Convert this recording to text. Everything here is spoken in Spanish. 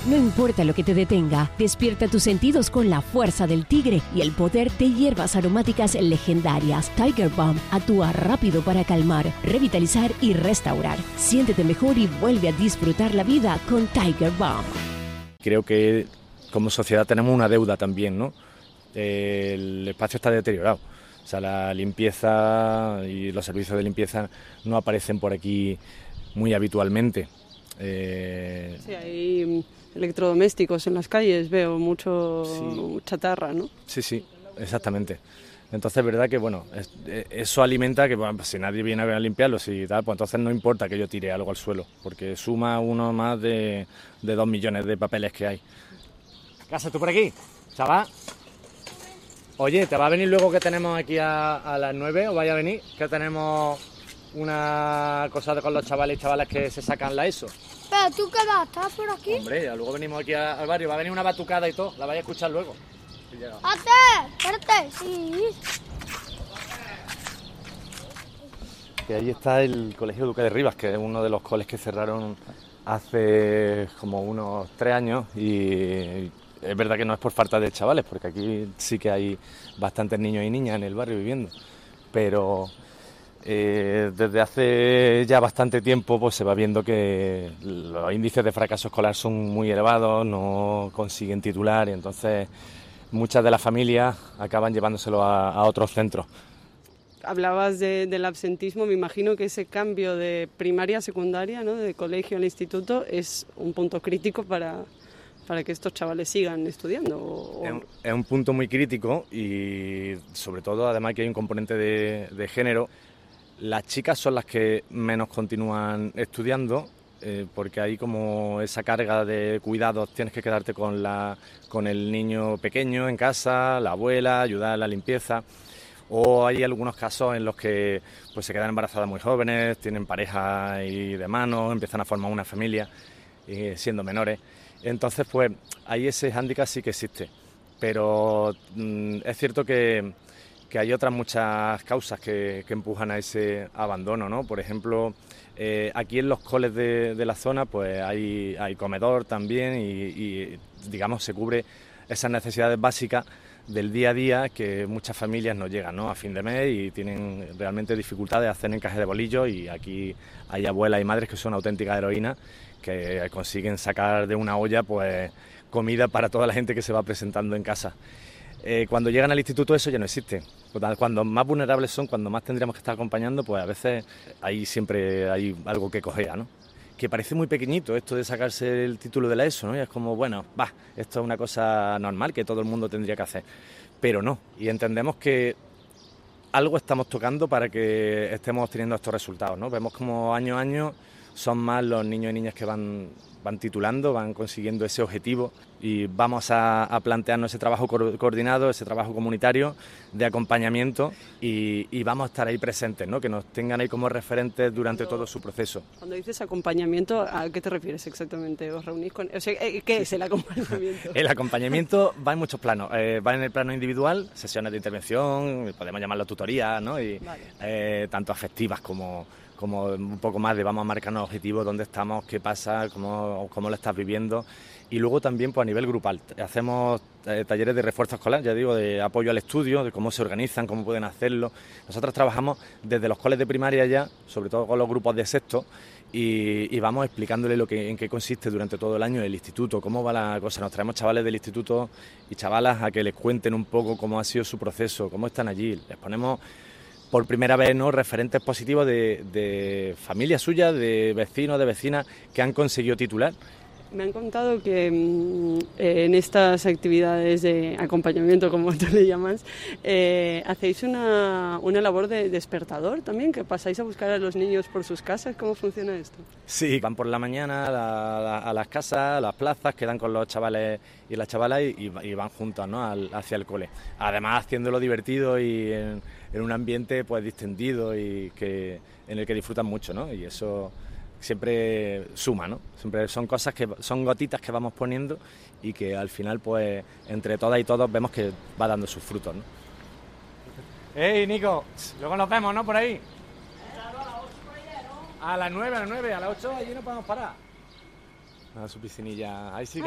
No importa lo que te detenga, despierta tus sentidos con la fuerza del tigre y el poder de hierbas aromáticas legendarias. Tiger Balm actúa rápido para calmar, revitalizar y restaurar. Siéntete mejor y vuelve a disfrutar la vida con Tiger Balm. Creo que como sociedad tenemos una deuda también, ¿no? El espacio está deteriorado. O sea, la limpieza y los servicios de limpieza no aparecen por aquí muy habitualmente. Sí, hay electrodomésticos en las calles, veo mucho chatarra, ¿no? Sí, exactamente. Entonces es verdad que bueno, eso alimenta que bueno, si nadie viene a limpiarlos y tal, pues entonces no importa que yo tire algo al suelo, porque suma uno más de 2 millones de papeles que hay. ¿Qué haces tú por aquí, chaval? Oye, ¿te va a venir luego que tenemos aquí a las 9 o vaya a venir? Que tenemos una cosa con los chavales y chavalas que se sacan la ESO. Pero tú qué vas, ¿estás por aquí? Hombre, ya luego venimos aquí al barrio, va a venir una batucada y todo, la vais a escuchar luego. Espérate, sí. Que ahí está el Colegio Duque de Rivas, que es uno de los coles que cerraron hace como unos 3 años y es verdad que no es por falta de chavales, porque aquí sí que hay bastantes niños y niñas en el barrio viviendo, pero desde hace ya bastante tiempo pues se va viendo que los índices de fracaso escolar son muy elevados, no consiguen titular y entonces muchas de las familias acaban llevándoselo a otros centros. Hablabas del absentismo, me imagino que ese cambio de primaria a secundaria, ¿no? De colegio al instituto, es un punto crítico para que estos chavales sigan estudiando. Es un punto muy crítico y sobre todo además que hay un componente de género. Las chicas son las que menos continúan estudiando porque hay como esa carga de cuidados, tienes que quedarte con el niño pequeño en casa, la abuela, ayudar a la limpieza. O hay algunos casos en los que pues se quedan embarazadas muy jóvenes, tienen pareja y de mano, empiezan a formar una familia siendo menores. Entonces, pues ahí ese hándicap sí que existe. Pero es cierto que hay otras muchas causas que empujan a ese abandono, ¿no? Por ejemplo, aquí en los coles de la zona pues hay comedor también y digamos se cubre esas necesidades básicas del día a día que muchas familias no llegan, ¿no? A fin de mes y tienen realmente dificultades de hacer encaje de bolillos y aquí hay abuelas y madres que son auténticas heroínas que consiguen sacar de una olla pues comida para toda la gente que se va presentando en casa. Cuando llegan al instituto eso ya no existe. Cuando más vulnerables son, cuando más tendríamos que estar acompañando, pues a veces ahí siempre hay algo que cojea, ¿no? Que parece muy pequeñito esto de sacarse el título de la ESO, ¿no? Y es como, bueno, esto es una cosa normal que todo el mundo tendría que hacer, pero no, y entendemos que algo estamos tocando para que estemos obteniendo estos resultados, ¿no? Vemos como año a año son más los niños y niñas que van titulando, van consiguiendo ese objetivo y vamos a plantearnos ese trabajo coordinado, ese trabajo comunitario de acompañamiento y vamos a estar ahí presentes, ¿no? Que nos tengan ahí como referentes durante todo su proceso. Cuando dices acompañamiento, ¿a qué te refieres exactamente? ¿Os reunís con...? O sea, ¿qué es el acompañamiento? El acompañamiento va en muchos planos. Va en el plano individual, sesiones de intervención, podemos llamarlo tutoría, ¿no? Y vale. Tanto afectivas como un poco más de vamos a marcarnos objetivos, dónde estamos, qué pasa, cómo lo estás viviendo. Y luego también pues, a nivel grupal. Hacemos talleres de refuerzo escolar, ya digo, de apoyo al estudio, de cómo se organizan, cómo pueden hacerlo. Nosotros trabajamos desde los coles de primaria ya, sobre todo con los grupos de sexto, y vamos explicándole en qué consiste durante todo el año el instituto, cómo va la cosa. Nos traemos chavales del instituto y chavalas a que les cuenten un poco cómo ha sido su proceso, cómo están allí. Les ponemos por primera vez, ¿no?, referentes positivos de familias suyas, de vecinos, de vecinas que han conseguido titular. Me han contado que en estas actividades de acompañamiento, como tú le llamas, hacéis una labor de despertador también, que pasáis a buscar a los niños por sus casas. ¿Cómo funciona esto? Sí, van por la mañana a las casas, a las plazas, quedan con los chavales y las chavalas y van juntos, ¿no?, hacia el cole. Además, haciéndolo divertido y en un ambiente pues distendido y en el que disfrutan mucho, ¿no? Y eso siempre suma, ¿no? Siempre son cosas que son gotitas que vamos poniendo y que al final pues entre todas y todos vemos que va dando sus frutos, ¿no? ¡Ey, Nico! Luego nos vemos, ¿no? Por ahí. A las 9, a las 8 allí no podemos parar. A su piscinilla. Ahí sí.